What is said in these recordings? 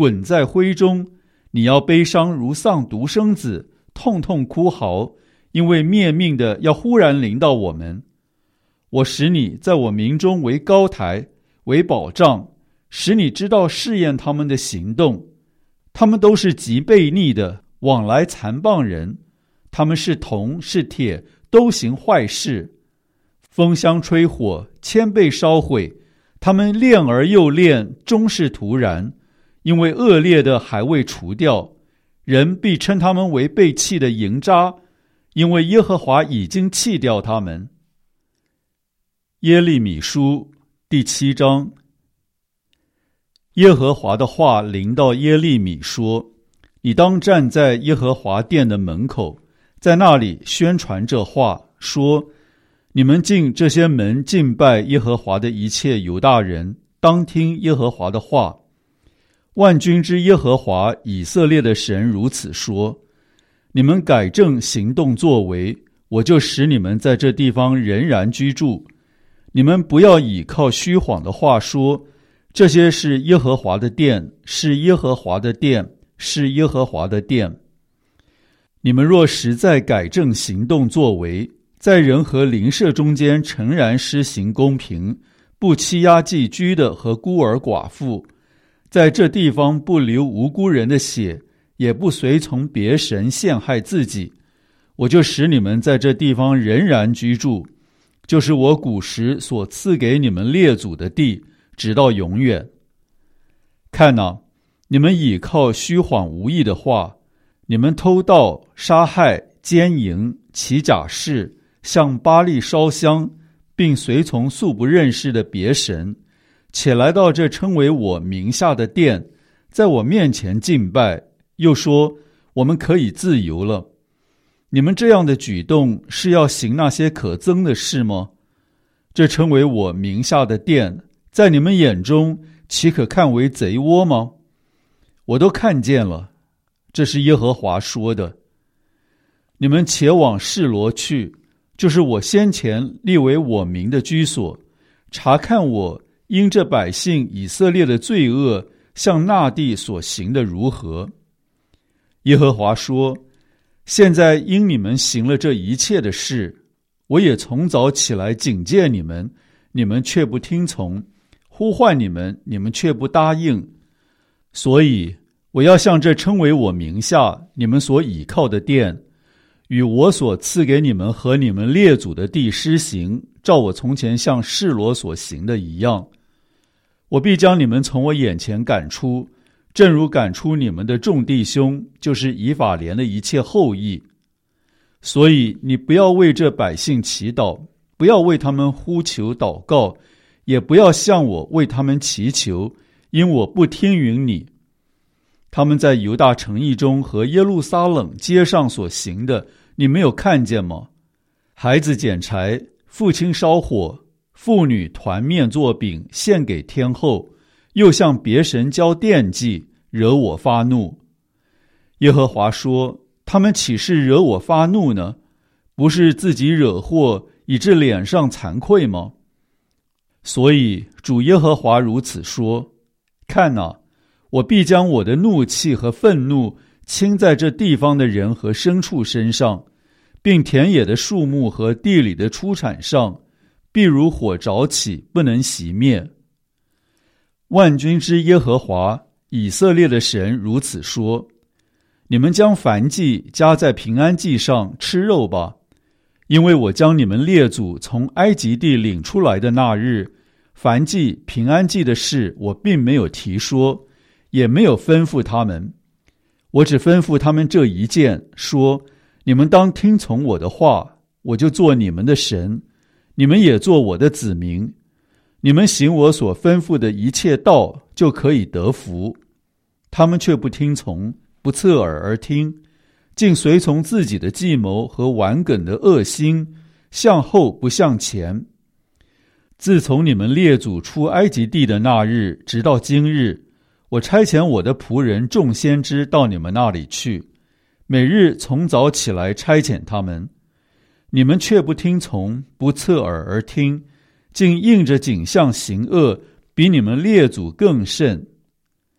滚在灰中，你要悲伤如丧独生子，痛痛哭嚎，因为灭命的要忽然临到我们。我使你在我民中为高台，为保障，使你知道试验他们的行动。他们都是极悖逆的，往来残谤人。他们是铜是铁，都行坏事。风箱吹火，千倍烧毁。他们炼而又炼，终是徒然，因为恶劣的还未除掉。人必称他们为被弃的营渣，因为耶和华已经弃掉他们。耶利米书第7章。耶和华的话临到耶利米说：你当站在耶和华殿的门口，在那里宣传这话，说：你们进这些门敬拜耶和华的一切犹大人，当听耶和华的话。万军之耶和华以色列的神如此说：你们改正行动作为，我就使你们在这地方仍然居住。你们不要倚靠虚谎的话说，这些是耶和华的殿，是耶和华的殿，是耶和华的殿。你们若实在改正行动作为，在人和邻舍中间诚然施行公平，不欺压寄居的和孤儿寡妇，在这地方不流无辜人的血，也不随从别神陷害自己，我就使你们在这地方仍然居住，就是我古时所赐给你们列祖的地，直到永远。看哪，你们倚靠虚谎无益的话，你们偷盗、杀害、奸淫、起假誓，向巴力烧香，并随从素不认识的别神，且来到这称为我名下的殿，在我面前敬拜，又说我们可以自由了。你们这样的举动是要行那些可憎的事吗？这称为我名下的殿，在你们眼中岂可看为贼窝吗？我都看见了，这是耶和华说的。你们且往示罗去，就是我先前立为我名的居所，查看我因这百姓以色列的罪恶向那地所行的如何。耶和华说：现在因你们行了这一切的事，我也从早起来警戒你们，你们却不听从；呼唤你们，你们却不答应。所以我要向这称为我名下你们所倚靠的殿，与我所赐给你们和你们列祖的地施行，照我从前向示罗所行的一样。我必将你们从我眼前赶出，正如赶出你们的众弟兄，就是以法莲的一切后裔。所以你不要为这百姓祈祷，不要为他们呼求祷告，也不要向我为他们祈求，因我不听允你。他们在犹大城邑中和耶路撒冷街上所行的，你没有看见吗？孩子捡柴，父亲烧火，妇女团面做饼献给天后，又向别神交奠祭，惹我发怒。耶和华说：他们岂是惹我发怒呢？不是自己惹祸，以致脸上惭愧吗？所以主耶和华如此说：看哪，我必将我的怒气和愤怒倾在这地方的人和牲畜身上，并田野的树木和地里的出产上，必如火着起，不能熄灭。万军之耶和华以色列的神如此说：你们将燔祭加在平安祭上吃肉吧，因为我将你们列祖从埃及地领出来的那日，燔祭平安祭的事我并没有提说，也没有吩咐他们。我只吩咐他们这一件，说：你们当听从我的话，我就做你们的神，你们也做我的子民。你们行我所吩咐的一切道，就可以得福。他们却不听从，不侧耳而听，竟随从自己的计谋和顽梗的恶心，向后不向前。自从你们列祖出埃及地的那日，直到今日，我差遣我的仆人众先知到你们那里去，每日从早起来差遣他们。你们却不听从，不侧耳而听，竟应着景象行恶，比你们列祖更甚。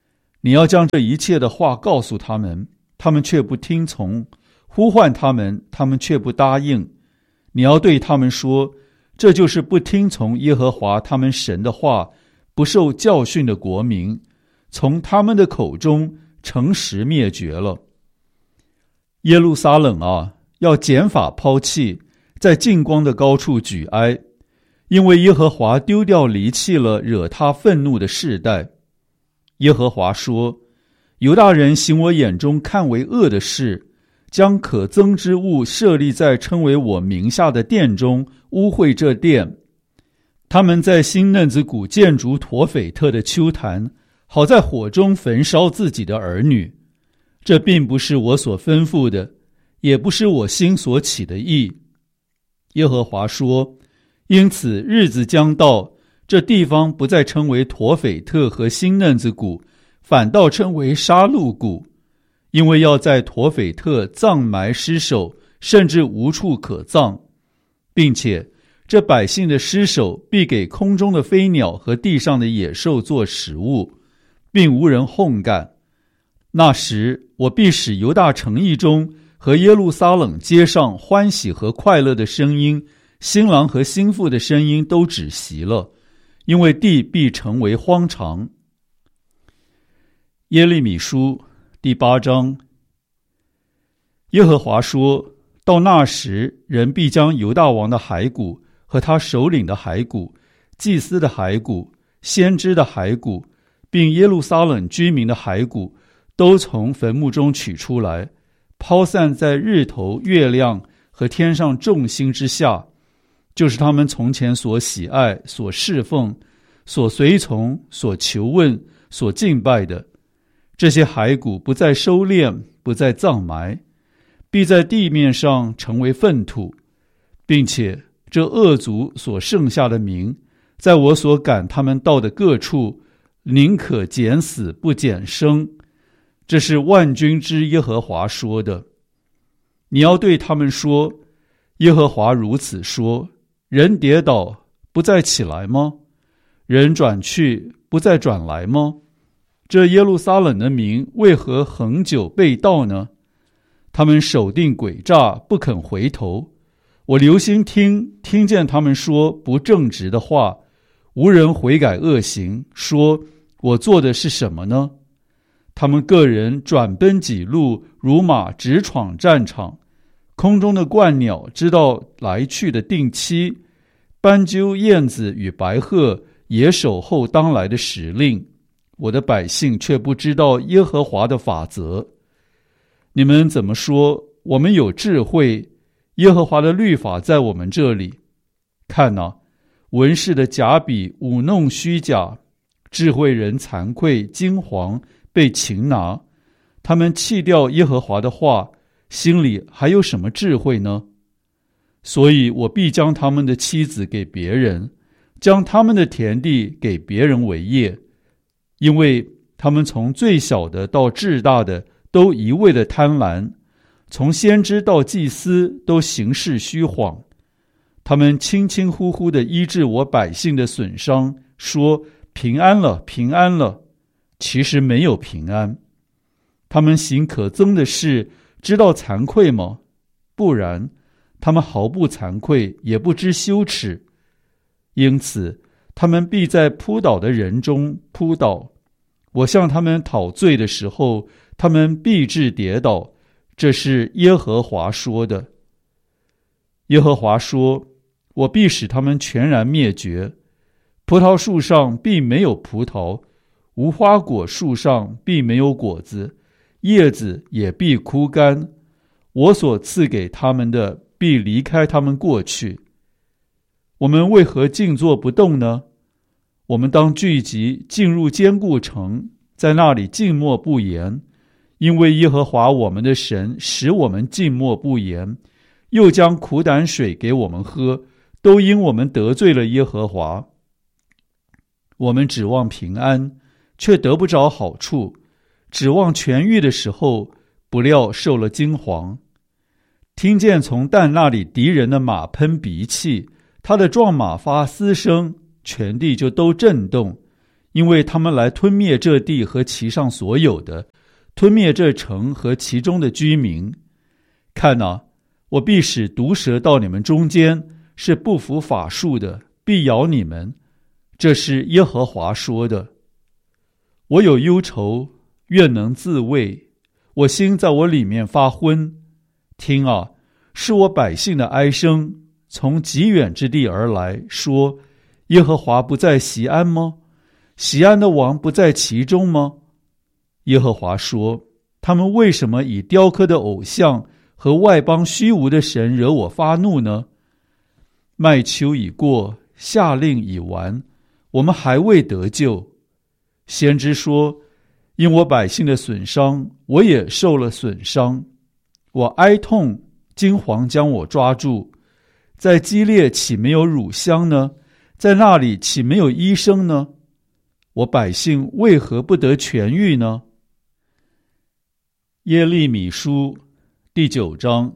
你要将这一切的话告诉他们，他们却不听从；呼唤他们，他们却不答应。你要对他们说，这就是不听从耶和华他们神的话，不受教训的国民，从他们的口中诚实灭绝了。耶路撒冷啊，要剪发抛弃，在净光的高处举哀，因为耶和华丢掉离弃了惹他愤怒的世代。耶和华说，犹大人行我眼中看为恶的事，将可憎之物设立在称为我名下的殿中，污秽这殿。他们在新嫩子谷建筑陀斐特的丘坛，好在火中焚烧自己的儿女。这并不是我所吩咐的，也不是我心所起的意。耶和华说，因此日子将到，这地方不再称为陀斐特和新嫩子谷，反倒称为杀戮谷，因为要在陀斐特葬埋尸首，甚至无处可葬，并且这百姓的尸首必给空中的飞鸟和地上的野兽做食物，并无人烘干。那时我必使犹大城邑中和耶路撒冷街上欢喜和快乐的声音，新郎和新妇的声音都止息了，因为地必成为荒场。耶利米书第8章。耶和华说，到那时，人必将犹大王的骸骨和他首领的骸骨、祭司的骸骨、先知的骸骨，并耶路撒冷居民的骸骨，都从坟墓中取出来，抛散在日头、月亮和天上众星之下，就是他们从前所喜爱、所侍奉、所随从、所求问、所敬拜的。这些骸骨不再收敛，不再葬埋，必在地面上成为粪土，并且这恶族所剩下的民，在我所赶他们到的各处，宁可减死不减生。这是万军之耶和华说的。你要对他们说，耶和华如此说，人跌倒不再起来吗？人转去不再转来吗？这耶路撒冷的民为何恒久被盗呢？他们守定诡诈，不肯回头。我留心听见他们说不正直的话，无人悔改恶行，说我做的是什么呢？他们个人转奔己路，如马直闯战场。空中的鹳鸟知道来去的定期，斑鸠、燕子与白鹤也守候当来的时令。我的百姓却不知道耶和华的法则。你们怎么说，我们有智慧，耶和华的律法在我们这里？看哪，文士的假笔舞弄虚假，智慧人惭愧惊惶，被擒拿。他们弃掉耶和华的话，心里还有什么智慧呢？所以我必将他们的妻子给别人，将他们的田地给别人为业，因为他们从最小的到至大的都一味的贪婪，从先知到祭司都行事虚谎。他们轻轻呼呼地医治我百姓的损伤，说平安了，平安了，其实没有平安。他们行可憎的事，知道惭愧吗？不然，他们毫不惭愧，也不知羞耻。因此，他们必在扑倒的人中扑倒。我向他们讨罪的时候，他们必致跌倒。这是耶和华说的。耶和华说，我必使他们全然灭绝。葡萄树上必没有葡萄，无花果树上必没有果子，叶子也必枯干。我所赐给他们的必离开他们过去。我们为何静坐不动呢？我们当聚集进入坚固城，在那里静默不言，因为耶和华我们的神使我们静默不言，又将苦胆水给我们喝，都因我们得罪了耶和华。我们指望平安，却得不着好处；指望痊愈的时候，不料受了惊惶。听见从但那里敌人的马喷鼻气，他的壮马发嘶声，全地就都震动， 因为他们来吞灭这地和其上所有的，吞灭这城和其中的居民。看哪，我必使毒蛇到你们中间，是不服法术的，必咬你们。这是耶和华说的。我有忧愁，愿能自慰，我心在我里面发昏。听啊，是我百姓的哀声，从极远之地而来，说：耶和华不在锡安吗？锡安的王不在其中吗？耶和华说：他们为什么以雕刻的偶像和外邦虚无的神惹我发怒呢？麦秋已过，夏令已完，我们还未得救。先知说：因我百姓的损伤，我也受了损伤。我哀痛，惊惶将我抓住。在基列岂没有乳香呢？在那里岂没有医生呢？我百姓为何不得痊愈呢？耶利米书第9章。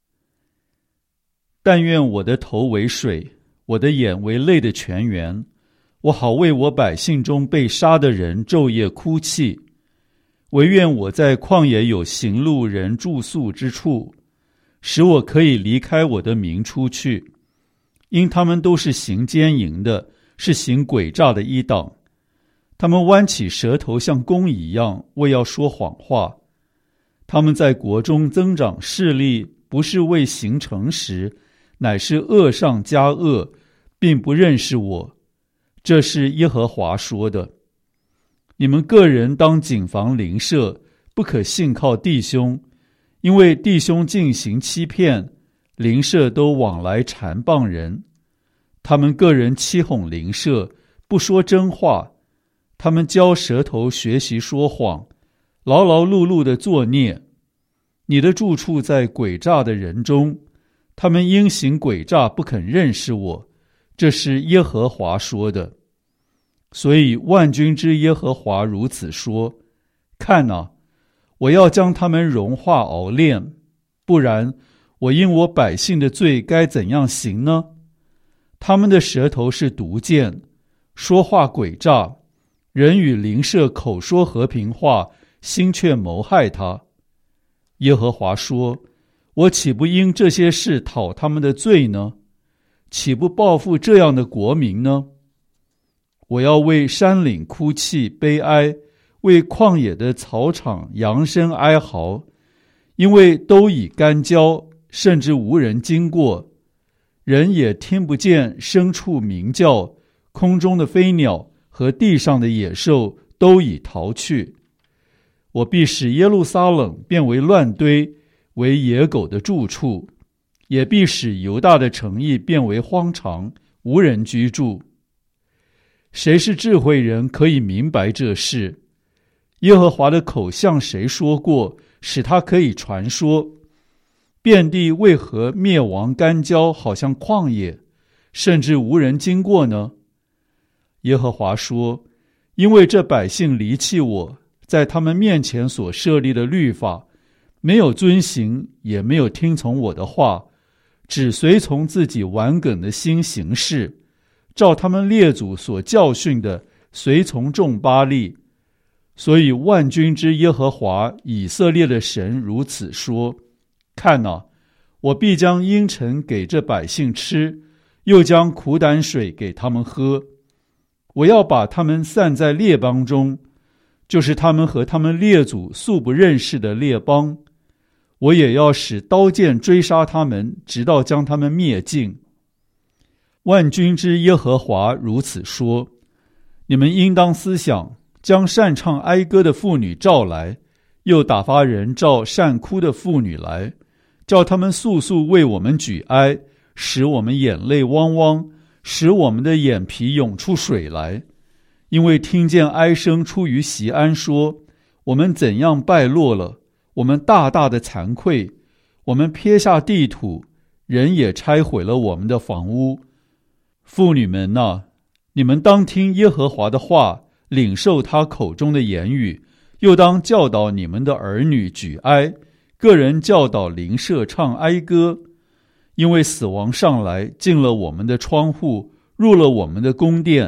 但愿我的头为水，我的眼为泪的泉源，我好为我百姓中被杀的人昼夜哭泣。惟愿我在旷野有行路人住宿之处，使我可以离开我的民出去。因他们都是行奸淫的，是行诡诈的一党。他们弯起舌头像弓一样，为要说谎话。他们在国中增长势力，不是为行诚实，乃是恶上加恶，并不认识我。这是耶和华说的。你们个人当谨防邻舍，不可信靠弟兄，因为弟兄进行欺骗，邻舍都往来缠谤人。他们个人欺哄邻舍，不说真话。他们教舌头学习说谎，劳劳碌碌的作孽。你的住处在诡诈的人中，他们因行诡诈不肯认识我。这是耶和华说的。所以万军之耶和华如此说：看哪，我要将他们融化熬炼，不然我因我百姓的罪该怎样行呢？他们的舌头是毒箭，说话诡诈，人与邻舍口说和平话，心却谋害他。耶和华说：我岂不因这些事讨他们的罪呢？岂不报复这样的国民呢？我要为山岭哭泣悲哀，为旷野的草场扬声哀嚎，因为都已干焦，甚至无人经过，人也听不见牲畜鸣叫，空中的飞鸟和地上的野兽都已逃去。我必使耶路撒冷变为乱堆，为野狗的住处，也必使犹大的城邑变为荒场，无人居住。谁是智慧人，可以明白这事？耶和华的口向谁说过，使他可以传说？遍地为何灭亡干焦，好像旷野，甚至无人经过呢？耶和华说：因为这百姓离弃我，在他们面前所设立的律法，没有遵行，也没有听从我的话，只随从自己顽梗的心行事，照他们列祖所教训的，随从众巴力。所以万军之耶和华以色列的神如此说：看哪，我必将阴沉给这百姓吃，又将苦胆水给他们喝。我要把他们散在列邦中，就是他们和他们列祖素不认识的列邦。我也要使刀剑追杀他们，直到将他们灭尽。万军之耶和华如此说：你们应当思想，将擅唱哀歌的妇女召来，又打发人召善哭的妇女来，叫他们速速为我们举哀，使我们眼泪汪汪，使我们的眼皮涌出水来。因为听见哀声出于锡安，说：我们怎样败落了，我们大大的惭愧，我们撇下地土，人也拆毁了我们的房屋。妇女们哪，你们当听耶和华的话，领受他口中的言语，又当教导你们的儿女举哀，个人教导邻舍唱哀歌。因为死亡上来，进了我们的窗户，入了我们的宫殿，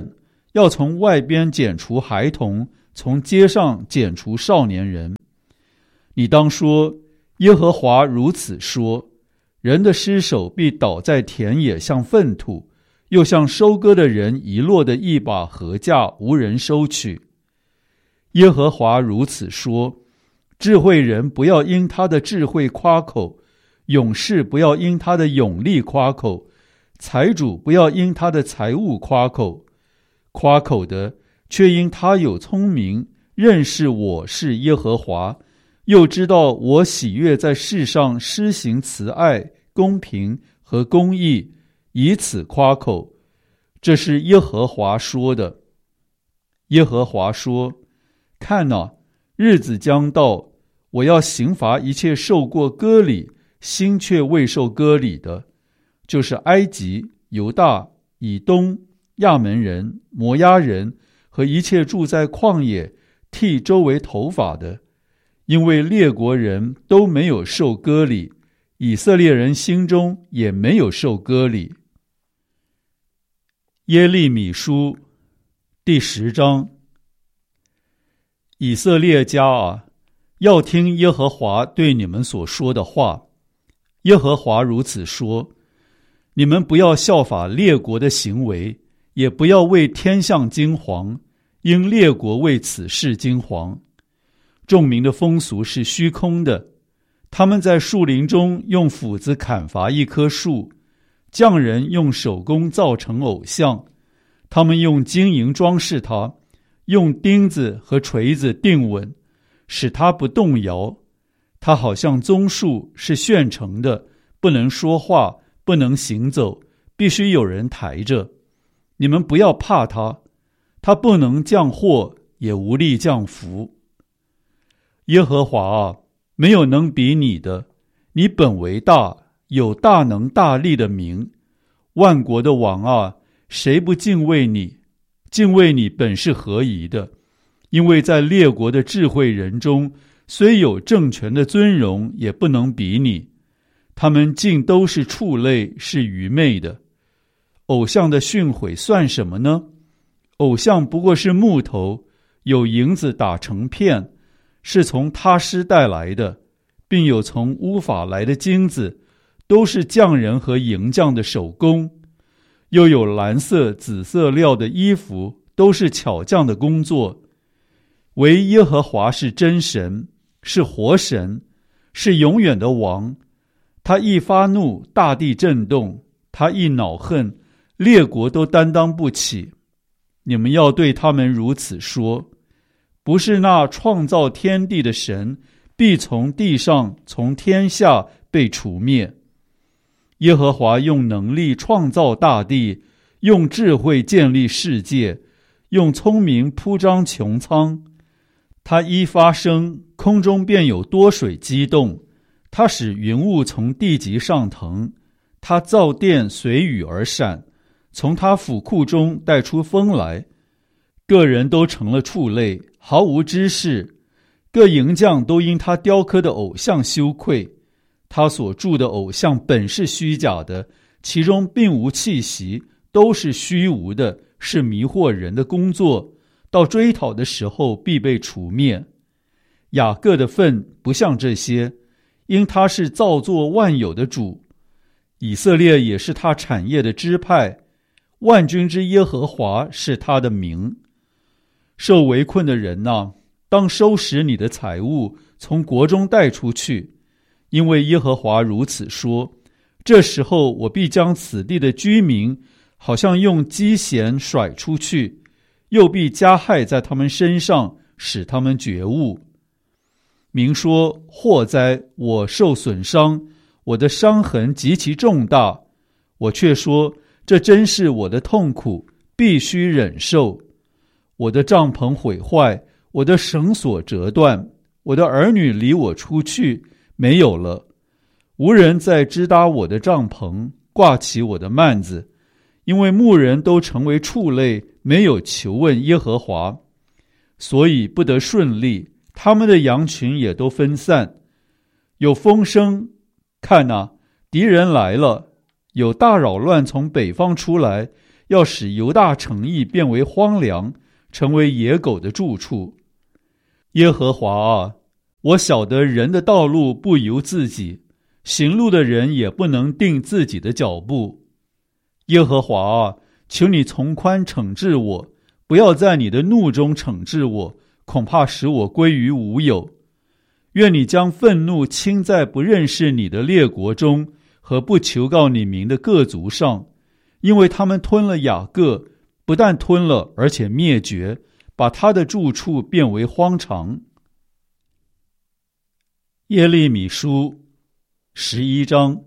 要从外边剪除孩童，从街上剪除少年人。你当说，耶和华如此说，人的尸首必倒在田野，像粪土，又像收割的人遗落的一把禾稼，无人收取。耶和华如此说，智慧人不要因他的智慧夸口，勇士不要因他的勇力夸口，财主不要因他的财物夸口。夸口的却因他有聪明，认识我是耶和华，又知道我喜悦在世上施行慈爱、公平和公义，以此夸口。这是耶和华说的。耶和华说，看哪，日子将到，我要刑罚一切受过割礼，心却未受割礼的，就是埃及、犹大、以东、亚门人、摩押人和一切住在旷野剃周围头发的，因为列国人都没有受割礼，以色列人心中也没有受割礼。耶利米书第10章。以色列家啊，要听耶和华对你们所说的话。耶和华如此说，你们不要效法列国的行为，也不要为天象惊惶，因列国为此事惊惶。众民的风俗是虚空的，他们在树林中用斧子砍伐一棵树，匠人用手工造成偶像，他们用金银装饰它，用钉子和锤子钉稳，使它不动摇。它好像棕树，是现成的，不能说话，不能行走，必须有人抬着。你们不要怕它，它不能降祸，也无力降福。耶和华啊，没有能比你的，你本为大，有大能大力的名。万国的王啊，谁不敬畏你？敬畏你本是合宜的，因为在列国的智慧人中，虽有政权的尊荣，也不能比你。他们尽都是畜类，是愚昧的。偶像的训诲算什么呢？偶像不过是木头，有银子打成片，是从他施带来的，并有从乌法来的金子，都是匠人和银匠的手工。又有蓝色、紫色料的衣服，都是巧匠的工作。唯耶和华是真神，是活神，是永远的王。他一发怒，大地震动；他一恼恨，列国都担当不起。你们要对他们如此说：不是那创造天地的神，必从地上、从天下被除灭。耶和华用能力创造大地，用智慧建立世界，用聪明铺张穹苍。他一发声，空中便有多水激动；他使云雾从地极上腾；他造电随雨而闪，从他府库中带出风来。个人都成了畜类，毫无知识；各银匠都因他雕刻的偶像羞愧。他所铸的偶像本是虚假的，其中并无气息，都是虚无的，是迷惑人的工作，到追讨的时候必被除灭。雅各的份不像这些，因他是造作万有的主。以色列也是他产业的支派，万军之耶和华是他的名。受围困的人哪，当收拾你的财物，从国中带出去。因为耶和华如此说，这时候我必将此地的居民好像用机弦甩出去，又必加害在他们身上，使他们觉悟。民说，祸哉，我受损伤，我的伤痕极其重大。我却说，这真是我的痛苦，必须忍受。我的帐篷毁坏，我的绳索折断，我的儿女离我出去，没有了。无人再支搭我的帐篷，挂起我的幔子，因为牧人都成为畜类，没有求问耶和华，所以不得顺利，他们的羊群也都分散。有风声，看哪，敌人来了，有大扰乱从北方出来， 要使犹大城邑变为荒凉，成为野狗的住处。耶和华啊，我晓得人的道路不由自己，行路的人也不能定自己的脚步。耶和华啊，求你从宽惩治我，不要在你的怒中惩治我，恐怕使我归于无有。愿你将愤怒倾在不认识你的列国中和不求告你名的各族上，因为他们吞了雅各，不但吞了，而且灭绝，把他的住处变为荒场。耶利米书11章。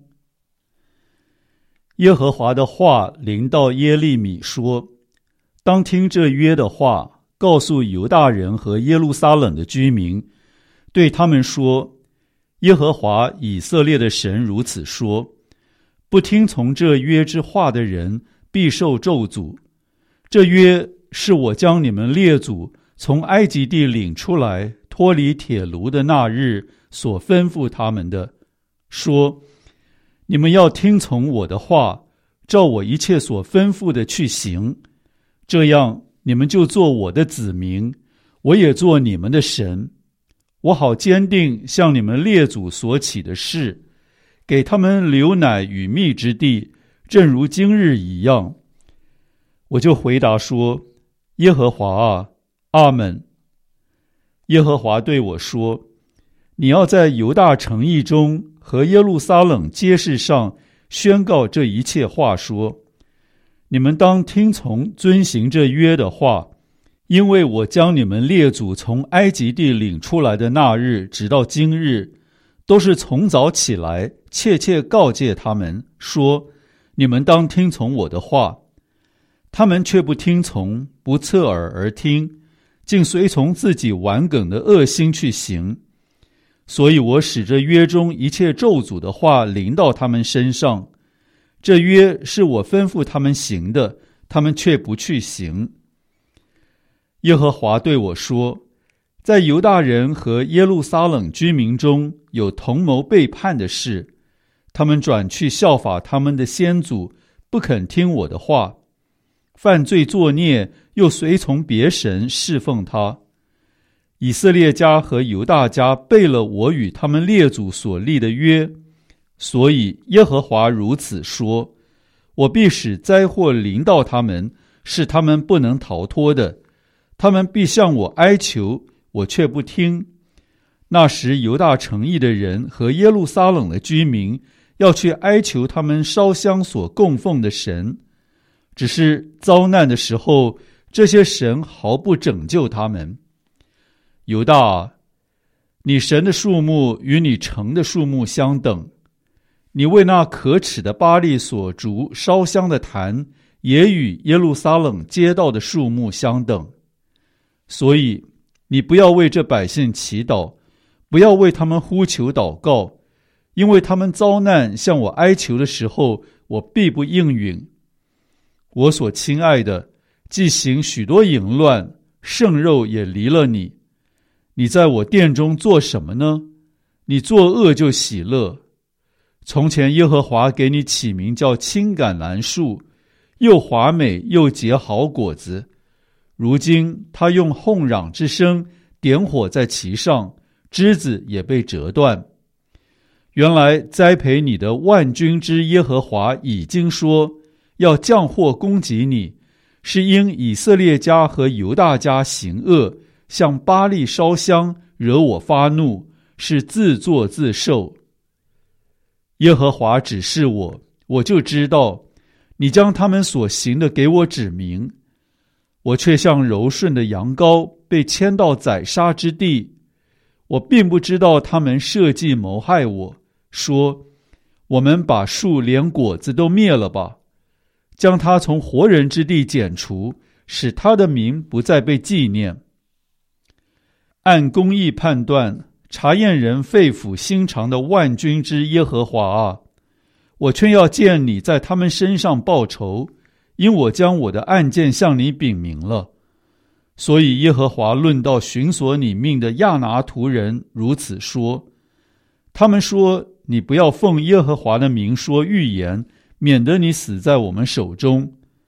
耶和华的话临到耶利米说：当听这约的话，告诉犹大人和耶路撒冷的居民，对他们说：耶和华以色列的神如此说，不听从这约之话的人必受咒诅。这约是我将你们列祖从埃及地领出来，脱离铁炉的那日所吩咐他们的，说：你们要听从我的话，照我一切所吩咐的去行，这样你们就做我的子民，我也做你们的神。我好坚定向你们列祖所起的誓，给他们流奶与蜜之地，正如今日一样。我就回答说：耶和华啊，阿们。耶和华对我说：你要在犹大城邑中和耶路撒冷街市上宣告这一切话，说：你们当听从遵行这约的话，因为我将你们列祖从埃及地领出来的那日直到今日，都是从早起来切切告诫他们说：你们当听从我的话。他们却不听从，不侧耳而听，竟随从自己顽梗的恶心去行。所以我使这约中一切咒诅的话临到他们身上。这约是我吩咐他们行的，他们却不去行。耶和华对我说：在犹大人和耶路撒冷居民中有同谋背叛的事，他们转去效法他们的先祖，不肯听我的话，犯罪作孽，又随从别神侍奉他。以色列家和犹大家背了我与他们列祖所立的约，所以耶和华如此说：我必使灾祸临到他们，是他们不能逃脱的。他们必向我哀求，我却不听。那时犹大城邑的人和耶路撒冷的居民要去哀求他们烧香所供奉的神，只是遭难的时候，这些神毫不拯救他们。犹大，你神的数目与你城的数目相等，你为那可耻的巴力所筑烧香的坛，也与耶路撒冷街道的数目相等。所以你不要为这百姓祈祷，不要为他们呼求祷告，因为他们遭难向我哀求的时候，我必不应允。我所亲爱的，既行许多淫乱，圣肉也离了你。你在我殿中做什么呢？你作恶就喜乐。从前耶和华给你起名叫青橄榄树，又华美又结好果子。如今他用哄嚷之声点火在其上，枝子也被折断。原来栽培你的万军之耶和华已经说，要降祸攻击你，是因以色列家和犹大家行恶，向巴力烧香，惹我发怒，是自作自受。耶和华指示我，我就知道，你将他们所行的给我指明。我却像柔顺的羊羔，被牵到宰杀之地。我并不知道他们设计谋害我，说：我们把树连果子都灭了吧，将他从活人之地剪除，使他的名不再被纪念。按公义判断，查验人肺腑心肠的万军之耶和华啊，我却要见你在他们身上报仇，因我将我的案件向你禀明了。所以耶和华论到寻索你命的亚拿图人如此说：他们说，你不要奉耶和华的名说预言，免得你死在我们手中。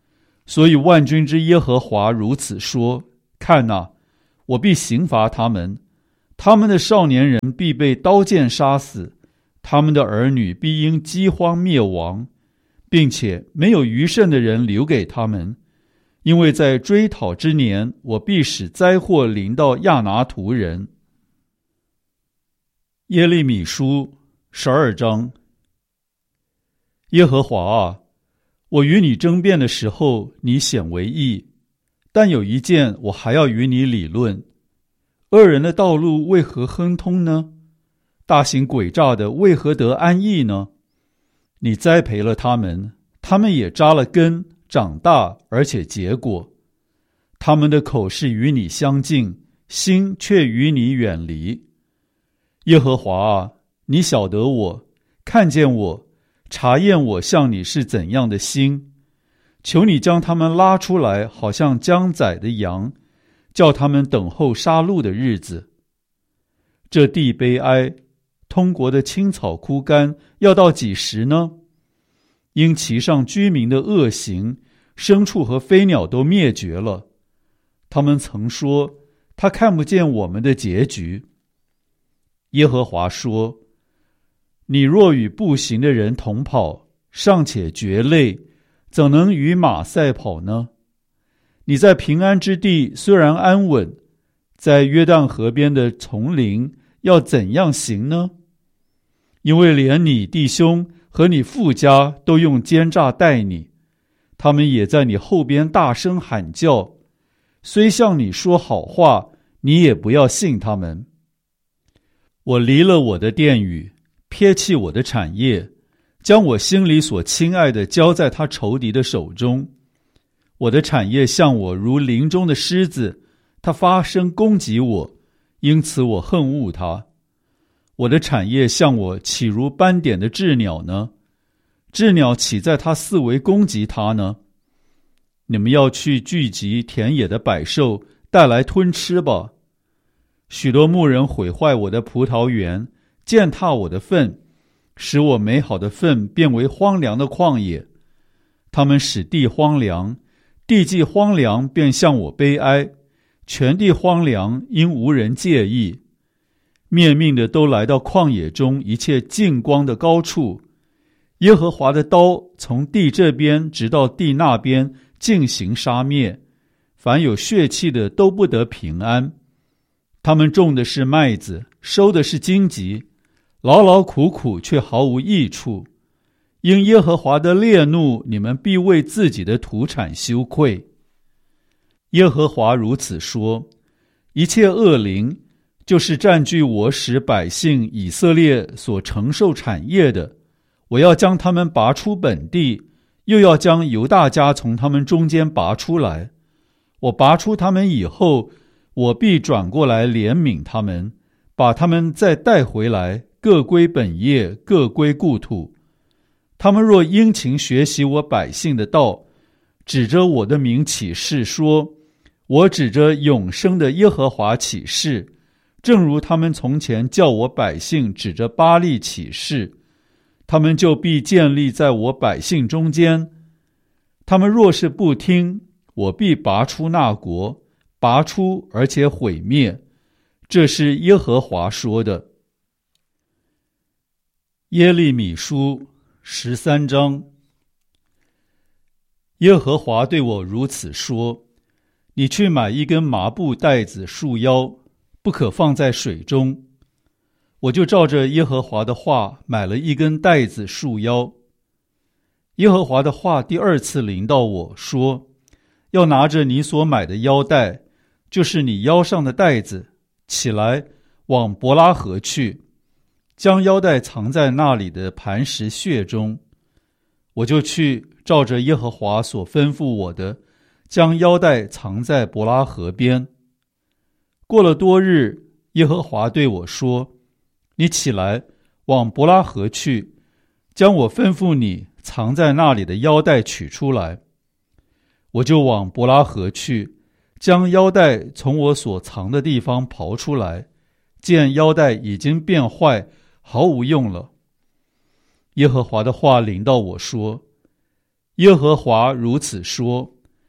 所以万军之耶和华如此说：看哪，我必刑罚他们，他们的少年人必被刀剑杀死，他们的儿女必因饥荒灭亡，并且没有余剩的人留给他们，因为在追讨之年，我必使灾祸临到亚拿图人。耶利米书12章。耶和华啊，我与你争辩的时候，你显为义，但有一件我还要与你理论：恶人的道路为何亨通呢？大行诡诈的为何得安逸呢？你栽培了他们，他们也扎了根，长大而且结果。他们的口是与你相近，心却与你远离。耶和华啊，你晓得我，看见我，查验我向你是怎样的心。求你将他们拉出来，好像将宰的羊，叫他们等候杀戮的日子。这地悲哀，通国的青草枯干，要到几时呢？因其上居民的恶行，牲畜和飞鸟都灭绝了。他们曾说，他看不见我们的结局。耶和华说：你若与步行的人同跑，尚且觉累，怎能与马赛跑呢？你在平安之地虽然安稳，在约旦河边的丛林要怎样行呢？因为连你弟兄和你父家都用奸诈待你，他们也在你后边大声喊叫，虽向你说好话，你也不要信他们。我离了我的殿宇，撇弃我的产业，将我心里所亲爱的交在他仇敌的手中。我的产业向我如林中的狮子，他发声攻击我，因此我恨恶他。我的产业向我岂如斑点的鸷鸟呢？鸷鸟岂在他四围攻击他呢？你们要去聚集田野的百兽，带来吞吃吧。许多牧人毁坏我的葡萄园，践踏我的粪，使我美好的粪变为荒凉的旷野。他们使地荒凉，地既荒凉，便向我悲哀，全地荒凉，因无人介意。灭命的都来到旷野中一切净光的高处，耶和华的刀从地这边直到地那边进行杀灭，凡有血气的都不得平安。他们种的是麦子，收的是荆棘，劳劳苦苦却毫无益处。因耶和华的烈怒，你们必为自己的土产羞愧。耶和华如此说：一切恶灵，就是占据我使百姓以色列所承受产业的，我要将他们拔出本地，又要将犹大家从他们中间拔出来。我拔出他们以后，我必转过来怜悯他们，把他们再带回来，各归本业，各归故土。他们若殷勤学习我百姓的道，指着我的名起誓说，我指着永生的耶和华起誓，正如他们从前叫我百姓指着巴力起誓，他们就必建立在我百姓中间。他们若是不听，我必拔出那国，拔出而且毁灭。这是耶和华说的。耶利米书13章。耶和华对我如此说：你去买一根麻布带子束腰，不可放在水中。我就照着耶和华的话买了一根带子束腰。耶和华的话第二次临到我说，要拿着你所买的腰带，就是你腰上的带子，起来往伯拉河去，将腰带藏在那里的磐石穴中。我就去照着耶和华所吩咐我的，将腰带藏在伯拉河边。过了多日，耶和华对我说，你起来往伯拉河去，将我吩咐你藏在那里的腰带取出来。我就往伯拉河去，将腰带从我所藏的地方刨出来，见腰带已经变坏，毫无用了。耶和华的话临到我说，耶和华如此说，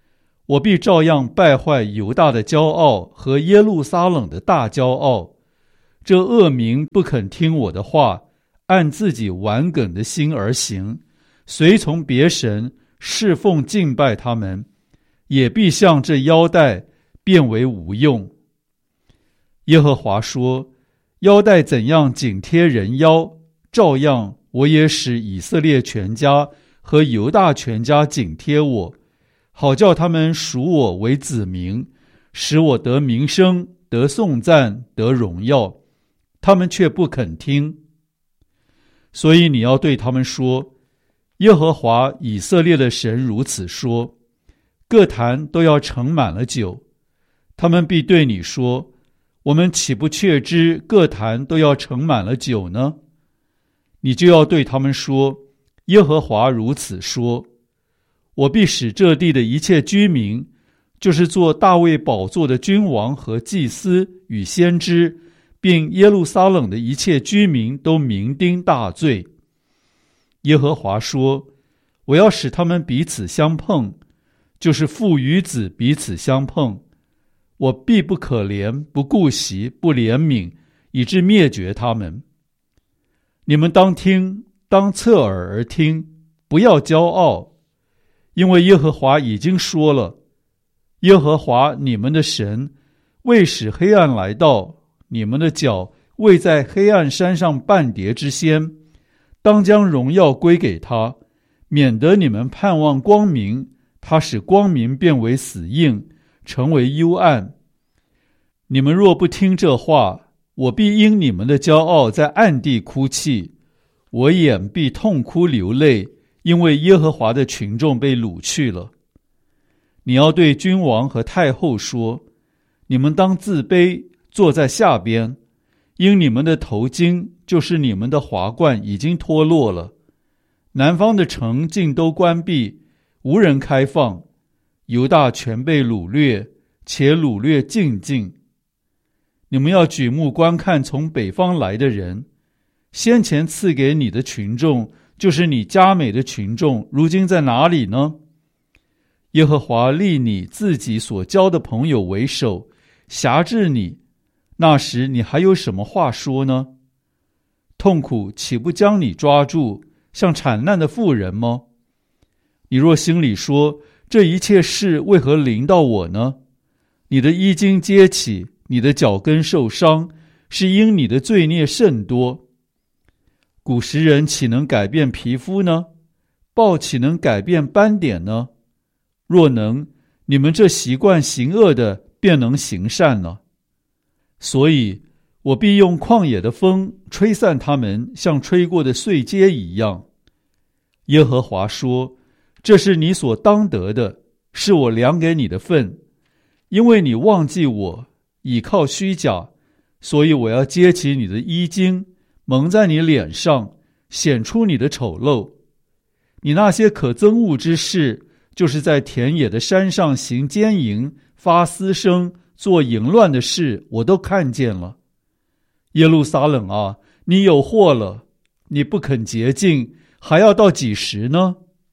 我必照样败坏犹大的骄傲和耶路撒冷的大骄傲。这恶民不肯听我的话，按自己顽梗的心而行，随从别神，侍奉敬拜他们，也必像这腰带变为无用。耶和华说，腰带怎样紧贴人腰，照样我也使以色列全家和犹大全家紧贴我，好叫他们属我为子民，使我得名声，得颂赞，得荣耀。他们却不肯听。所以你要对他们说，耶和华以色列的神如此说，各坛都要盛满了酒。他们必对你说，我们岂不确知各坛都要盛满了酒呢？你就要对他们说，耶和华如此说，我必使这地的一切居民，就是做大卫宝座的君王和祭司与先知，并耶路撒冷的一切居民都酩酊大醉。耶和华说，我要使他们彼此相碰，就是父与子彼此相碰。我必不可怜，不顾惜，不怜悯，以致灭绝他们。你们当听，当侧耳而听，不要骄傲，因为耶和华已经说了，耶和华你们的神未使黑暗来到，你们的脚未在黑暗山上半跌之先，当将荣耀归给他，免得你们盼望光明，他使光明变为死印，成为幽暗。你们若不听这话，我必因你们的骄傲在暗地哭泣，我眼必痛哭流泪，因为耶和华的群众被掳去了。你要对君王和太后说，你们当自卑，坐在下边，因你们的头巾，就是你们的华冠已经脱落了。南方的城尽都关闭，无人开放，犹大全被掳掠，且掳掠尽尽。你们要举目观看从北方来的人，先前赐给你的群众，就是你佳美的群众，如今在哪里呢？耶和华立你自己所交的朋友为首，辖制你，那时你还有什么话说呢？痛苦岂不将你抓住，像产难的妇人吗？你若心里说，这一切事为何临到我呢？你的衣襟揭起，你的脚跟受伤，是因你的罪孽甚多。古时人岂能改变皮肤呢？豹岂能改变斑点呢？若能，你们这习惯行恶的便能行善了。所以我必用旷野的风吹散他们，像吹过的碎秸一样。耶和华说，这是你所当得的，是我量给你的份。因为你忘记我，倚靠虚假，所以我要揭起你的衣襟，蒙在你脸上，显出你的丑陋。你那些可憎恶之事，就是在田野的山上行奸淫，发私声，做淫乱的事，我都看见了。耶路撒冷啊，你有祸了，你不肯洁净，还要到几时呢？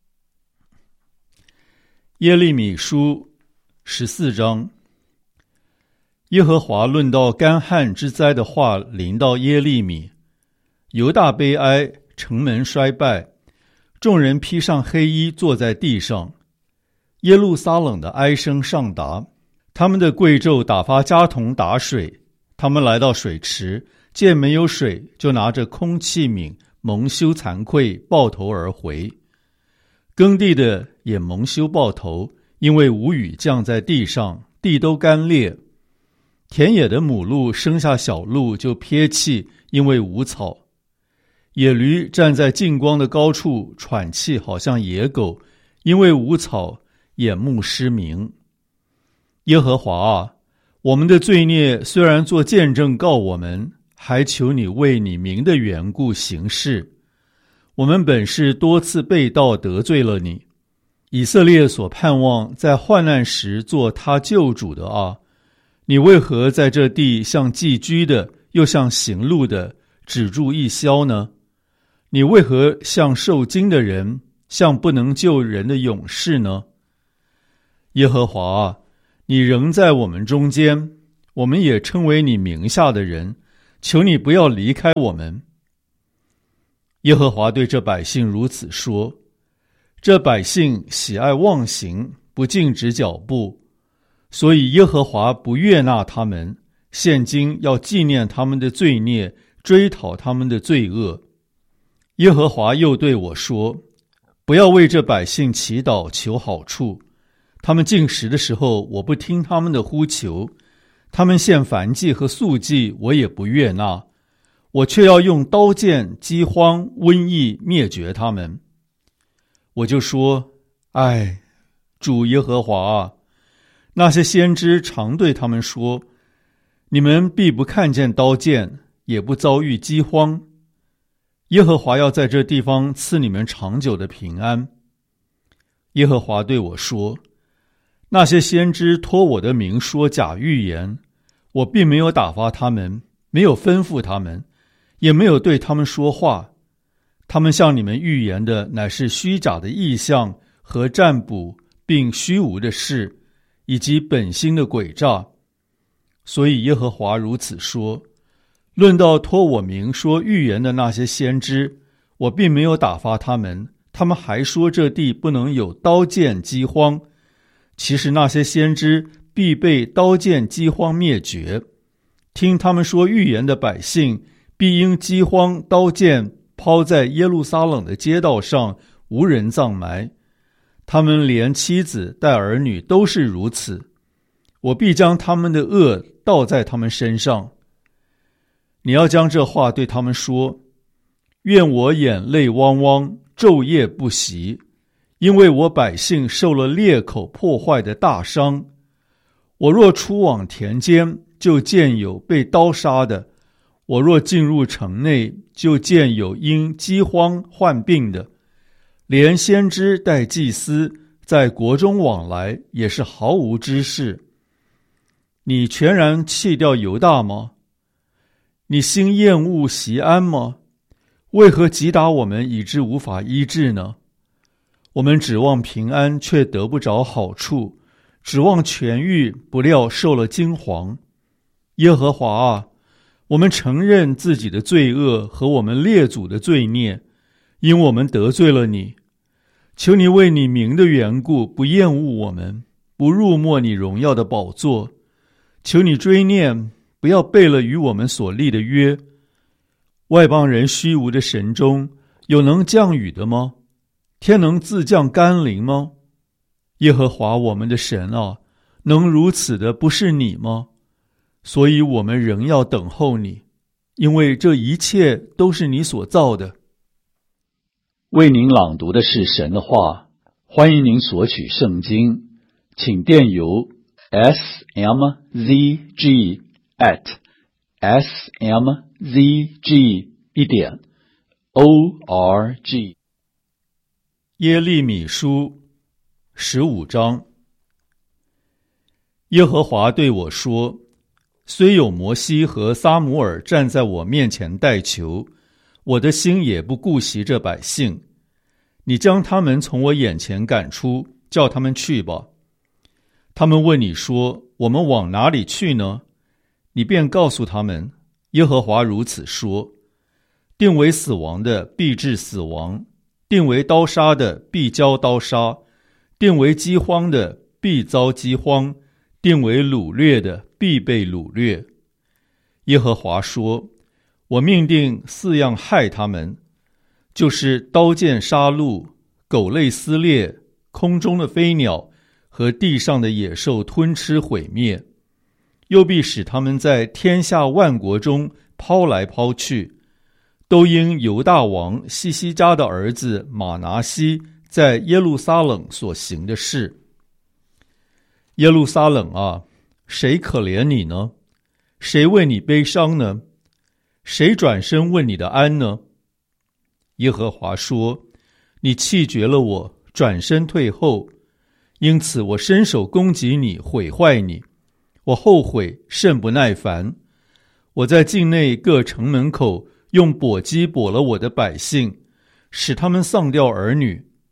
耶利米书14章。耶和华论到干旱之灾的话临到耶利米。犹大悲哀，城门衰败，众人披上黑衣坐在地上。耶路撒冷的哀声上达，他们的贵胄打发家童打水，他们来到水池，见没有水，就拿着空器皿，蒙羞惭愧，抱头而回。耕地的也蒙羞抱头，因为无雨降在地上，地都干裂。田野的母鹿生下小鹿就撇弃，因为无草。野驴站在近光的高处喘气，好像野狗，因为无草，眼目失明。耶和华啊，我们的罪孽虽然做见证告我们，还求你为你名的缘故行事。我们本是多次背道得罪了你。以色列所盼望在患难时做他救主的啊，你为何在这地像寄居的，又像行路的，止住一宵呢？你为何像受惊的人，像不能救人的勇士呢？ 耶和华啊，你仍在我们中间，我们也称为你名下的人，求你不要离开我们。耶和华对这百姓如此说：这百姓喜爱妄行，不禁止脚步，所以耶和华不悦纳他们，现今要纪念他们的罪孽，追讨他们的罪恶。耶和华又对我说：不要为这百姓祈祷求好处，他们进食的时候，我不听他们的呼求，他们献燔祭和素祭，我也不悦纳，我却要用刀剑、饥荒、瘟疫灭绝他们。我就说：唉，主耶和华啊，那些先知常对他们说：你们必不看见刀剑，也不遭遇饥荒。耶和华要在这地方赐你们长久的平安。耶和华对我说：那些先知托我的名说假预言，我并没有打发他们，没有吩咐他们，也没有对他们说话。他们向你们预言的乃是虚假的异象和占卜，并虚无的事，以及本心的诡诈。所以耶和华如此说：论到托我名说预言的那些先知，我并没有打发他们，他们还说这地不能有刀剑饥荒。其实那些先知必被刀剑饥荒灭绝。听他们说预言的百姓，必因饥荒刀剑抛在耶路撒冷的街道上，无人葬埋。他们连妻子带儿女都是如此。我必将他们的恶倒在他们身上。你要将这话对他们说：愿我眼泪汪汪，昼夜不息，因为我百姓受了裂口破坏的大伤。我若出往田间，就见有被刀杀的；我若进入城内，就见有因饥荒患病的。连先知带祭司在国中往来，也是毫无知识。你全然弃掉犹大吗？你心厌恶锡安吗？为何击打我们，以致无法医治呢？我们指望平安，却得不着好处；指望痊愈，不料受了惊惶。耶和华啊，我们承认自己的罪恶和我们列祖的罪孽，因我们得罪了你。求你为你名的缘故，不厌恶我们，不辱没你荣耀的宝座。求你追念，不要背了与我们所立的约。外邦人虚无的神中，有能降雨的吗？天能自降甘霖吗？耶和华我们的神啊，能如此的不是你吗？所以我们仍要等候你，因为这一切都是你所造的。为您朗读的是神的话，欢迎您索取圣经，请电邮smzg@smzg.org。 耶利米书15章。耶和华对我说：虽有摩西和撒母耳站在我面前代求，我的心也不顾惜这百姓。你将他们从我眼前赶出，叫他们去吧。他们问你说：我们往哪里去呢？你便告诉他们：耶和华如此说：定为死亡的必致死亡，定为刀杀的必遭刀杀，定为饥荒的必遭饥荒，定为掳掠的必被掳掠。耶和华说：我命定4样害他们，就是刀剑杀戮、狗类撕裂、空中的飞鸟和地上的野兽吞吃毁灭，又必使他们在天下万国中抛来抛去，都因犹大王西西家的儿子马拿西在耶路撒冷所行的事。耶路撒冷啊，谁可怜你呢？谁为你悲伤呢？谁转身问你的安呢？耶和华说：你弃绝了我，转身退后，因此我伸手攻击你，毁坏你。我后悔，甚不耐烦。我在境内各城门口用簸箕簸了我的百姓，使他们丧掉儿女。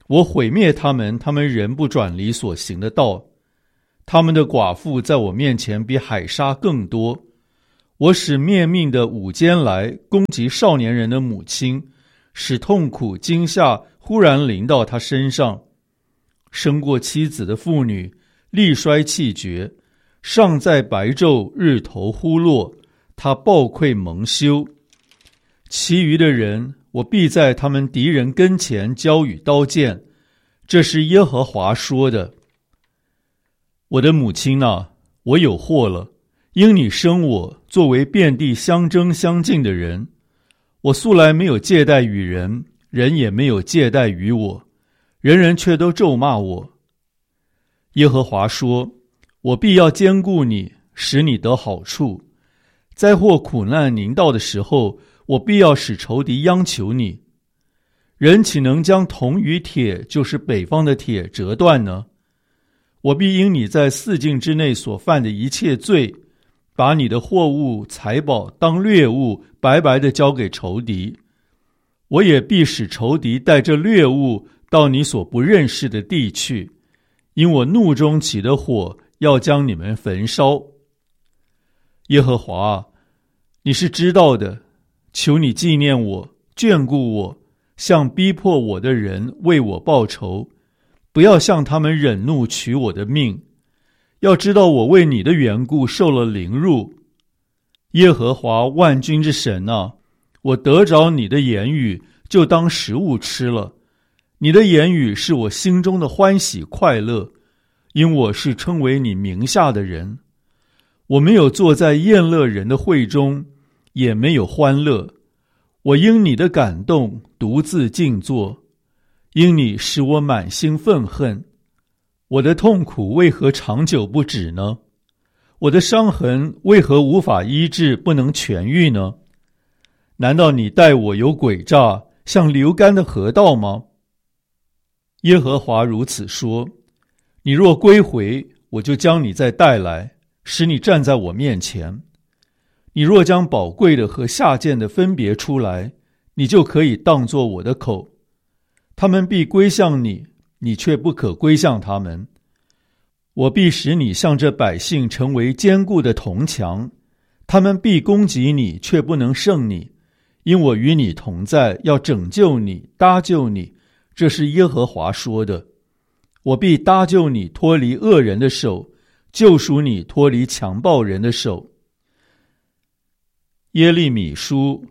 我毁灭他们，他们仍不转离所行的道。他们的寡妇在我面前比海沙更多。我使灭命的午间来攻击少年人的母亲，使痛苦惊吓忽然临到他身上。生过妻子的妇女力衰气绝，尚在白昼日头忽落，他暴溃蒙羞。其余的人，我必在他们敌人跟前交与刀剑。这是耶和华说的。我的母亲啊，我有祸了，因你生我作为遍地相争相竞的人。我素来没有借贷与人，人也没有借贷与我，人人却都咒骂我。耶和华说，我必要兼顾你，使你得好处。灾祸苦难临到的时候，我必要使仇敌央求你。人岂能将铜与铁，就是北方的铁折断呢？我必因你在四境之内所犯的一切罪，把你的货物财宝当掠物白白地交给仇敌。我也必使仇敌带着掠物到你所不认识的地去，因我怒中起的火要将你们焚烧。耶和华啊，你是知道的，求你纪念我，眷顾我，向逼迫我的人为我报仇，不要向他们忍怒取我的命。要知道我为你的缘故受了凌辱。耶和华万军之神啊，我得着你的言语，就当食物吃了。你的言语是我心中的欢喜快乐，因我是称为你名下的人。我没有坐在宴乐人的会中，也没有欢乐。我因你的感动独自静坐，因你使我满心愤恨。我的痛苦为何长久不止呢？我的伤痕为何无法医治，不能痊愈呢？难道你待我有诡诈，像流干的河道吗？耶和华如此说，你若归回，我就将你再带来，使你站在我面前。你若将宝贵的和下贱的分别出来，你就可以当作我的口。他们必归向你，你却不可归向他们。我必使你向这百姓成为坚固的铜墙，他们必攻击你，却不能胜你，因我与你同在，要拯救你，搭救你。这是耶和华说的。我必搭救你脱离恶人的手，救赎你脱离强暴人的手。耶利米书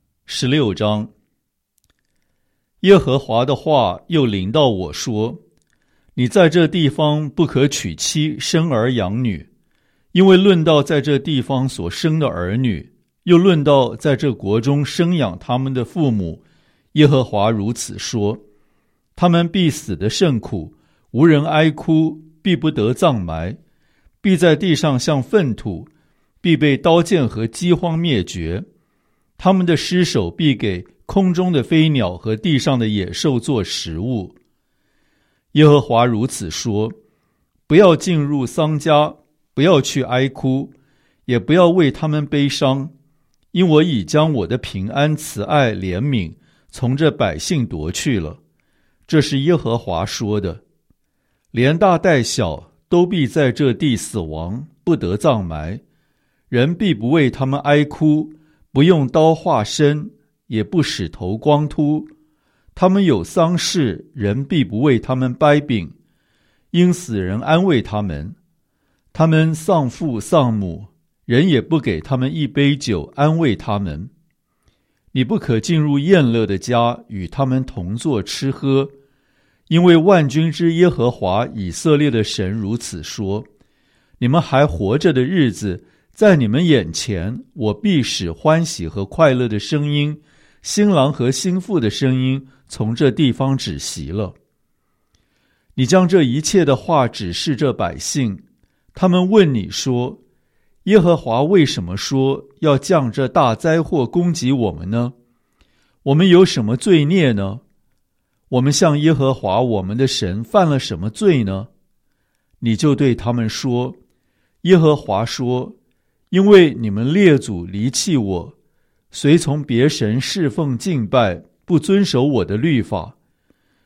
16章。耶和华的话又临到我说，你在这地方不可娶妻生儿养女，因为论到在这地方所生的儿女，又论到在这国中生养他们的父母，耶和华如此说，他们必死得甚苦，无人哀哭，必不得葬埋，必在地上像粪土，必被刀剑和饥荒灭绝。他们的尸首必给空中的飞鸟和地上的野兽做食物。耶和华如此说，不要进入丧家，不要去哀哭，也不要为他们悲伤，因我已将我的平安慈爱怜悯从这百姓夺去了。这是耶和华说的。连大带小都必在这地死亡，不得葬埋，人必不为他们哀哭，不用刀划身，也不使头光秃。他们有丧事，人必不为他们掰饼，因死人安慰他们。他们丧父丧母，人也不给他们一杯酒安慰他们。你不可进入宴乐的家，与他们同坐吃喝，因为万军之耶和华以色列的神如此说，你们还活着的日子，在你们眼前，我必使欢喜和快乐的声音，新郎和新妇的声音从这地方止息了。你将这一切的话指示这百姓，他们问你说，耶和华为什么说要降这大灾祸攻击我们呢？我们有什么罪孽呢？我们向耶和华我们的神犯了什么罪呢？你就对他们说，耶和华说，因为你们列祖离弃我，随从别神侍奉敬拜，不遵守我的律法，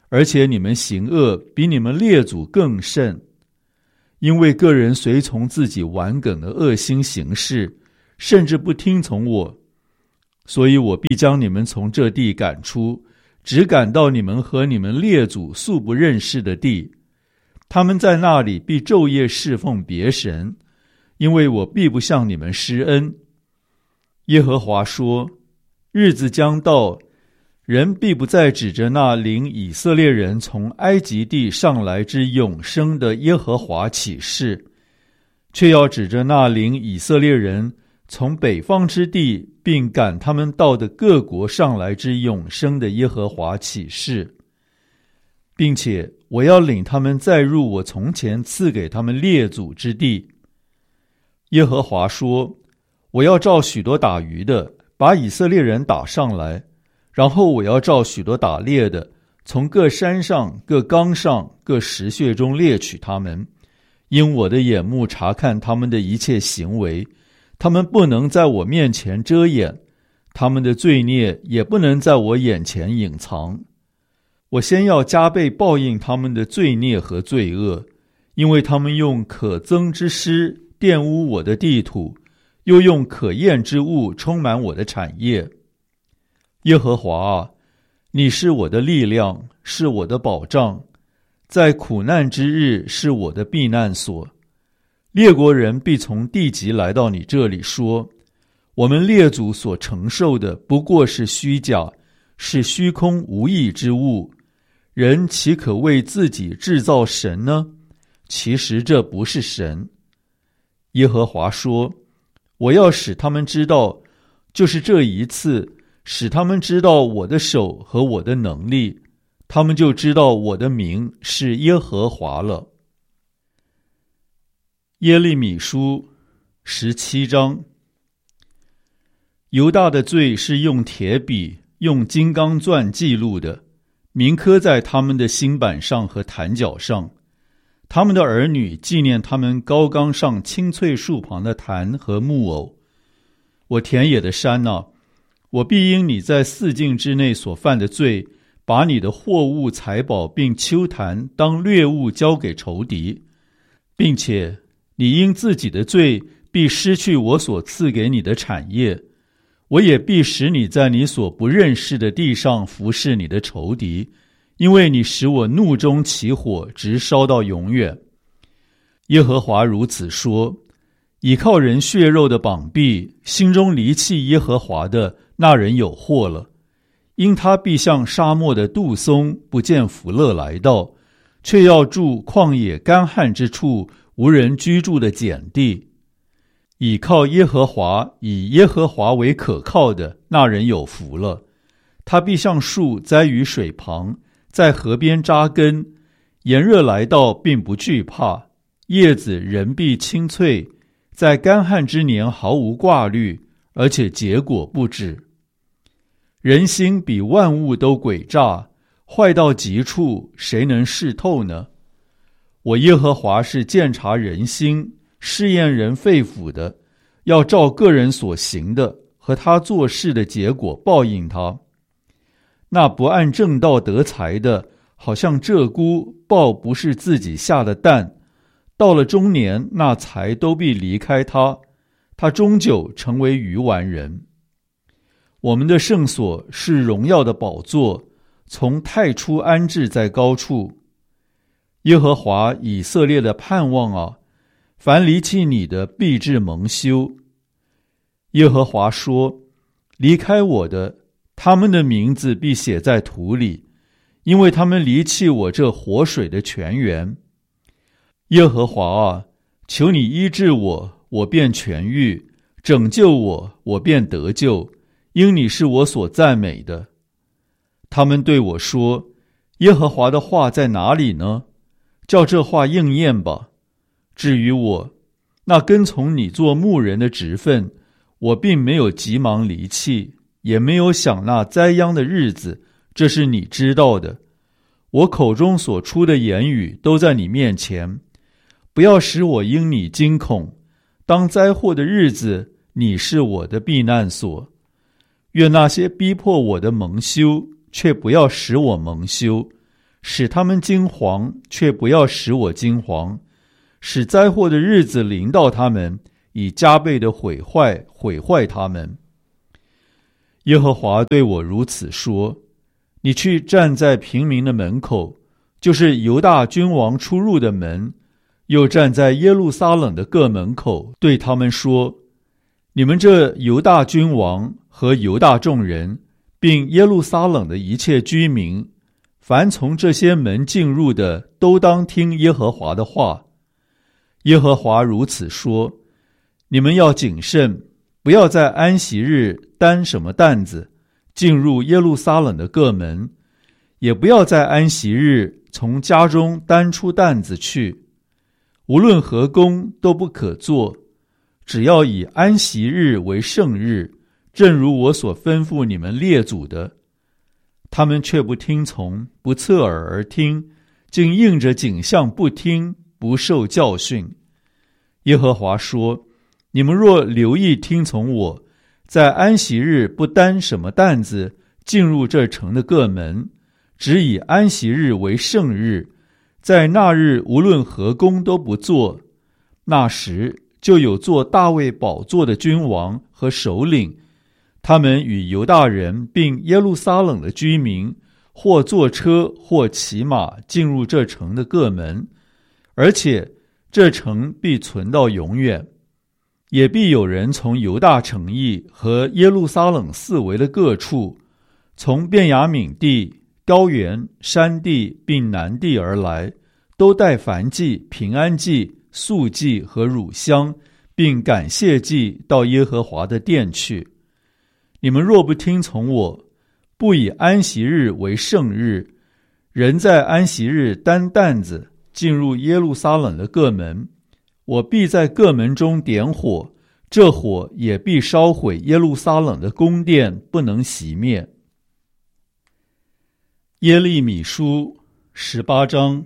而且你们行恶比你们列祖更甚，因为个人随从自己顽梗的恶心行事，甚至不听从我，所以我必将你们从这地赶出，只赶到你们和你们列祖素不认识的地。他们在那里必昼夜侍奉别神，因为我必不向你们施恩。耶和华说，日子将到，人必不再指着那领以色列人从埃及地上来之永生的耶和华起誓，却要指着那领以色列人从北方之地并赶他们到的各国上来之永生的耶和华起誓，并且我要领他们再入我从前赐给他们列祖之地。耶和华说，我要召许多打鱼的，把以色列人打上来，然后我要召许多打猎的，从各山上、各冈上、各石穴中猎取他们，因我的眼目查看他们的一切行为，他们不能在我面前遮掩，他们的罪孽也不能在我眼前隐藏。我先要加倍报应他们的罪孽和罪恶，因为他们用可憎之师玷污我的地土，又用可厌之物充满我的产业。耶和华啊，你是我的力量，是我的保障，在苦难之日是我的避难所。列国人必从地极来到你这里说，我们列祖所承受的不过是虚假，是虚空无益之物，人岂可为自己制造神呢？其实这不是神。耶和华说，我要使他们知道，就是这一次，使他们知道我的手和我的能力，他们就知道我的名是耶和华了。耶利米书17章。犹大的罪是用铁笔、用金刚钻记录的，铭刻在他们的心板上和坛角上。他们的儿女纪念他们高冈上青翠树旁的坛和木偶。我田野的山啊，我必因你在4境之内所犯的罪，把你的货物财宝并丘坛当掠物交给仇敌，并且你因自己的罪必失去我所赐给你的产业，我也必使你在你所不认识的地上服侍你的仇敌，因为你使我怒中起火，直烧到永远。耶和华如此说，倚靠人血肉的膀臂，心中离弃耶和华的，那人有祸了。因他必像沙漠的杜松，不见福乐来到，却要住旷野干旱之处，无人居住的碱地。倚靠耶和华，以耶和华为可靠的，那人有福了。他必像树栽于水旁，在河边扎根，炎热来到并不惧怕，叶子仍必青翠，在干旱之年毫无挂虑，而且结果不止。人心比万物都诡诈，坏到极处，谁能识透呢？我耶和华是鉴察人心，试验人肺腑的，要照个人所行的和他做事的结果报应他。那不按正道得财的，好像鹧鸪抱不是自己下的蛋，到了中年，那财都必离开他，他终究成为愚顽人。我们的圣所是荣耀的宝座，从太初安置在高处。耶和华以色列的盼望啊，凡离弃你的必致蒙羞。耶和华说，离开我的，他们的名字必写在土里，因为他们离弃我这活水的泉源。耶和华啊，求你医治我，我便痊愈；拯救我，我便得救，因你是我所赞美的。他们对我说，耶和华的话在哪里呢？叫这话应验吧。至于我，那跟从你做牧人的职分，我并没有急忙离弃，也没有想那灾殃的日子，这是你知道的。我口中所出的言语都在你面前，不要使我因你惊恐。当灾祸的日子，你是我的避难所。愿那些逼迫我的蒙羞，却不要使我蒙羞； 使他们惊惶，却不要使我惊惶，使灾祸的日子临到他们，以加倍的毁坏他们。耶和华对我如此说：你去站在平民的门口，就是犹大君王出入的门，又站在耶路撒冷的各门口，对他们说：你们这犹大君王和犹大众人，并耶路撒冷的一切居民，凡从这些门进入的，都当听耶和华的话。耶和华如此说：你们要谨慎，不要在安息日担什么担子进入耶路撒冷的各门，也不要在安息日从家中担出担子去，无论何工都不可做，只要以安息日为圣日，正如我所吩咐你们列祖的。他们却不听从，不侧耳而听，竟应着景象不听，不受教训。耶和华说：你们若留意听从我，在安息日不担什么担子进入这城的各门，只以安息日为圣日，在那日无论何工都不做，那时就有坐大卫宝座的君王和首领，他们与犹大人并耶路撒冷的居民，或坐车或骑马进入这城的各门，而且这城必存到永远。也必有人从犹大城邑和耶路撒冷四围的各处，从便雅悯地、高原、山地并南地而来，都带燔祭、平安祭、素祭和乳香，并感谢祭到耶和华的殿去。你们若不听从我，不以安息日为圣日，人在安息日担担子进入耶路撒冷的各门，我必在各门中点火，这火也必烧毁耶路撒冷的宫殿，不能熄灭。耶利米书18章。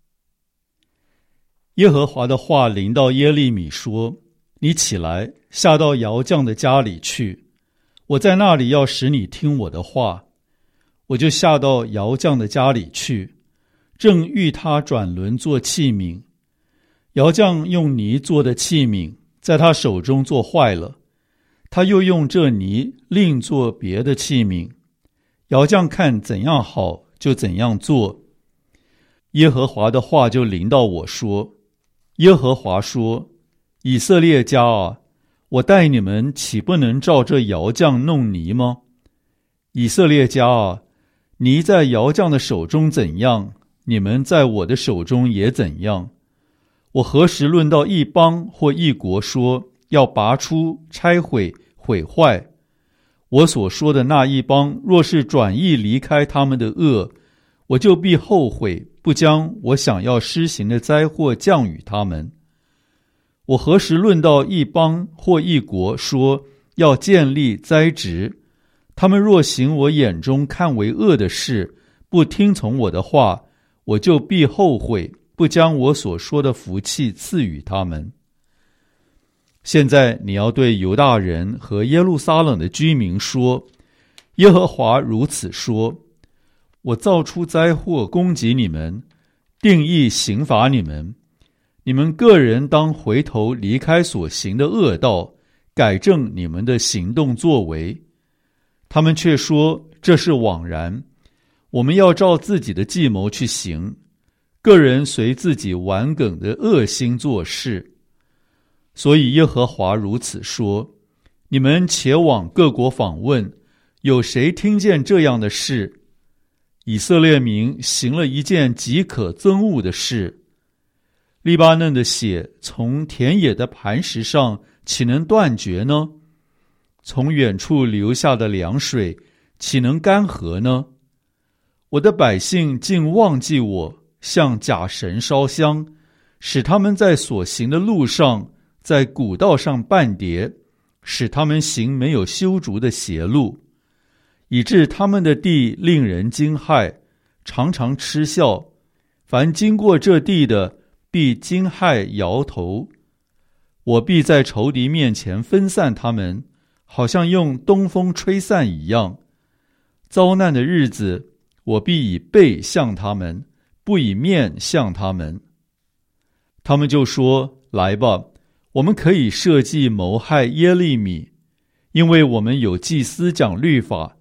耶和华的话临到耶利米说：你起来，下到窑匠的家里去，我在那里要使你听我的话。我就下到窑匠的家里去，正欲他转轮做器皿。窑匠用泥做的器皿在他手中做坏了，他又用这泥另做别的器皿。窑匠看怎样好，就怎样做。耶和华的话就临到我说：耶和华说：以色列家啊，我待你们岂不能照这窑匠弄泥吗？以色列家啊，泥在窑匠的手中怎样，你们在我的手中也怎样。我何时论到一邦或一国说要拔出、拆毁、毁坏？我所说的那一邦若是转意离开他们的恶，我就必后悔，不将我想要施行的灾祸降与他们。我何时论到一邦或一国说要建立栽植？他们若行我眼中看为恶的事，不听从我的话，我就必后悔，不将我所说的福气赐予他们。现在你要对犹大人和耶路撒冷的居民说：耶和华如此说：我造出灾祸攻击你们，定义刑罚你们，你们个人当回头离开所行的恶道，改正你们的行动作为。他们却说这是枉然，我们要照自己的计谋去行，个人随自己顽梗的恶心做事。所以耶和华如此说：你们且往各国访问，有谁听见这样的事？以色列民行了一件极可憎恶的事。利巴嫩的血从田野的磐石上岂能断绝呢？从远处流下的凉水岂能干涸呢？我的百姓竟忘记我，向假神烧香，使他们在所行的路上，在古道上绊跌，使他们行没有修筑的邪路，以致他们的地令人惊骇，常常嗤笑。凡经过这地的，必惊骇摇头。我必在仇敌面前分散他们，好像用东风吹散一样。遭难的日子， 我必以背向他们，不以面向他们。他们就说：来吧，我们可以设计谋害耶利米，因为我们有祭司讲律法，